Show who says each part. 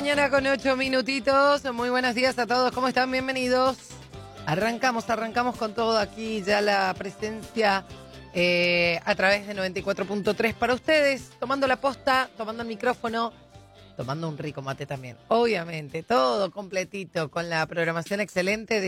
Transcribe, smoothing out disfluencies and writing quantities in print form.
Speaker 1: mañana con 8 minutitos. Muy buenos días a todos. ¿Cómo están? Bienvenidos. Arrancamos con todo aquí. Ya la presencia a través de 94.3 para ustedes. Tomando la posta, tomando el micrófono, tomando un rico mate también. Obviamente, todo completito con la programación excelente